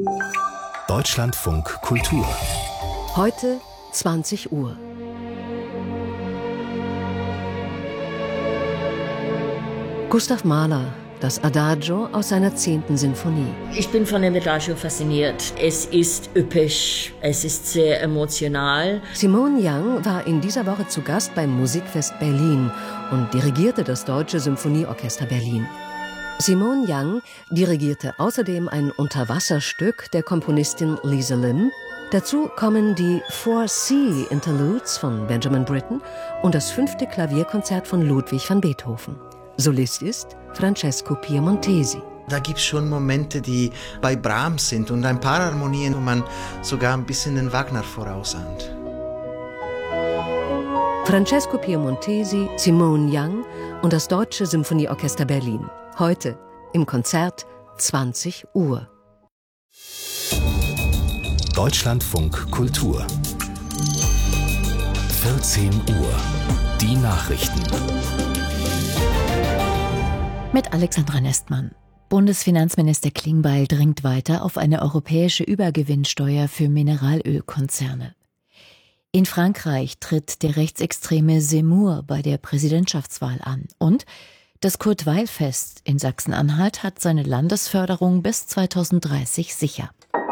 Deutschlandfunk Kultur. Heute 20 Uhr. Gustav Mahler, das Adagio aus seiner 10. Sinfonie. Ich bin von dem Adagio fasziniert. Es ist üppig, es ist sehr emotional. Simone Young war in dieser Woche zu Gast beim Musikfest Berlin und dirigierte das Deutsche Symphonieorchester Berlin. Simone Young dirigierte außerdem ein Unterwasserstück der Komponistin Lisa Lim. Dazu kommen die 4 Sea Interludes von Benjamin Britten und das 5. Klavierkonzert von Ludwig van Beethoven. Solist ist Francesco Piemontesi. Da gibt es schon Momente, die bei Brahms sind und ein paar Harmonien, wo man sogar ein bisschen den Wagner vorausahnt. Francesco Piemontesi, Simone Young und das Deutsche Symphonieorchester Berlin. Heute im Konzert 20 Uhr. Deutschlandfunk Kultur. 14 Uhr. Die Nachrichten. Mit Alexandra Nestmann. Bundesfinanzminister Klingbeil dringt weiter auf eine europäische Übergewinnsteuer für Mineralölkonzerne. In Frankreich tritt der rechtsextreme Zemmour bei der Präsidentschaftswahl an. Und das Kurt-Weil-Fest in Sachsen-Anhalt hat seine Landesförderung bis 2030 sicher.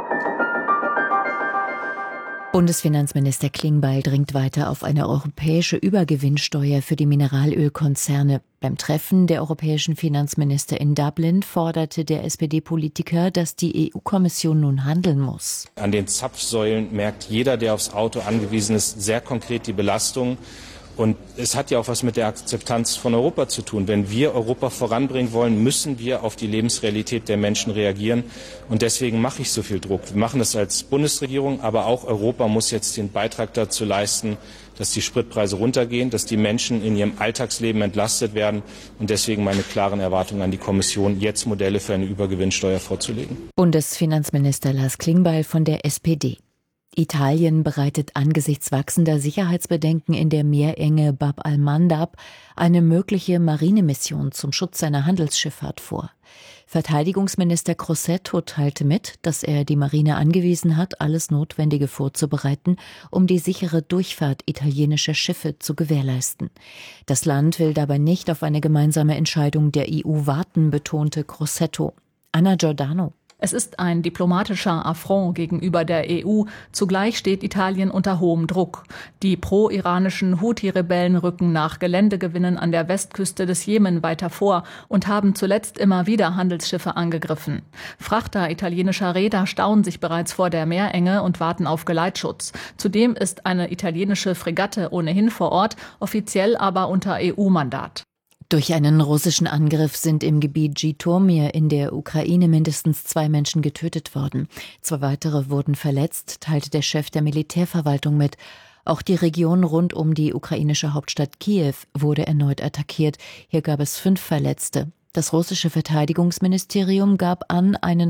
Bundesfinanzminister Klingbeil dringt weiter auf eine europäische Übergewinnsteuer für die Mineralölkonzerne. Beim Treffen der europäischen Finanzminister in Dublin forderte der SPD-Politiker, dass die EU-Kommission nun handeln muss. An den Zapfsäulen merkt jeder, der aufs Auto angewiesen ist, sehr konkret die Belastung. Und es hat ja auch was mit der Akzeptanz von Europa zu tun. Wenn wir Europa voranbringen wollen, müssen wir auf die Lebensrealität der Menschen reagieren. Und deswegen mache ich so viel Druck. Wir machen das als Bundesregierung, aber auch Europa muss jetzt den Beitrag dazu leisten, dass die Spritpreise runtergehen, dass die Menschen in ihrem Alltagsleben entlastet werden. Und deswegen meine klaren Erwartungen an die Kommission, jetzt Modelle für eine Übergewinnsteuer vorzulegen. Bundesfinanzminister Lars Klingbeil von der SPD. Italien bereitet angesichts wachsender Sicherheitsbedenken in der Meerenge Bab al-Mandab eine mögliche Marinemission zum Schutz seiner Handelsschifffahrt vor. Verteidigungsminister Crosetto teilte mit, dass er die Marine angewiesen hat, alles Notwendige vorzubereiten, um die sichere Durchfahrt italienischer Schiffe zu gewährleisten. Das Land will dabei nicht auf eine gemeinsame Entscheidung der EU warten, betonte Crosetto. Anna Giordano. Es ist ein diplomatischer Affront gegenüber der EU. Zugleich steht Italien unter hohem Druck. Die pro-iranischen Houthi-Rebellen rücken nach Geländegewinnen an der Westküste des Jemen weiter vor und haben zuletzt immer wieder Handelsschiffe angegriffen. Frachter italienischer Reeder stauen sich bereits vor der Meerenge und warten auf Geleitschutz. Zudem ist eine italienische Fregatte ohnehin vor Ort, offiziell aber unter EU-Mandat. Durch einen russischen Angriff sind im Gebiet Jitomir in der Ukraine mindestens 2 Menschen getötet worden. 2 weitere wurden verletzt, teilte der Chef der Militärverwaltung mit. Auch die Region rund um die ukrainische Hauptstadt Kiew wurde erneut attackiert. Hier gab es 5 Verletzte. Das russische Verteidigungsministerium gab an, einen